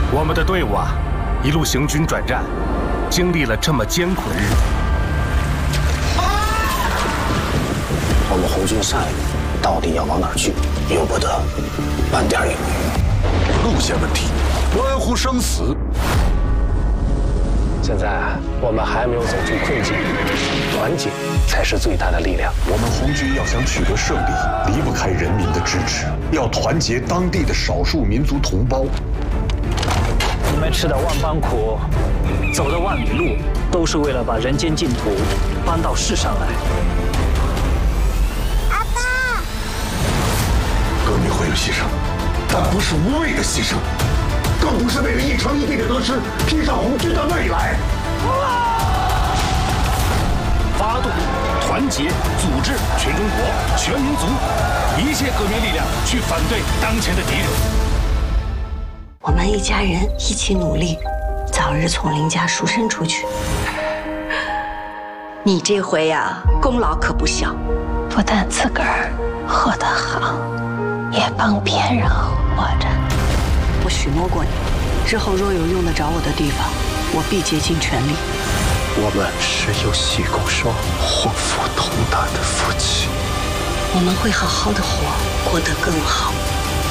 我们的队伍啊，一路行军转战，经历了这么艰苦的日子。 我们红军下一步到底要往哪儿去？由不得半点也没有。 路线问题，关乎生死。 现在我们还没有走出困境，团结才是最大的力量。 我们红军要想取得胜利，离不开人民的支持，要团结当地的少数民族同胞。 你们吃的万般苦，走的万里路，都是为了把人间净土搬到世上来。 阿爸， 革命会有牺牲，但不是无谓的牺牲，更不是为了一城一地的得失拼上红军的未来。 发动、团结、组织全中国、全民族一切革命力量，去反对当前的敌人。 我们一家人一起努力，早日从林家赎身出去。你这回呀，功劳可不小， 不但自个儿活得好，也帮别人活着。 我许诺过你，日后若有用得着我的地方，我必竭尽全力。 我们是有喜共双、祸福同担的夫妻。 我们会好好的活，过得更好。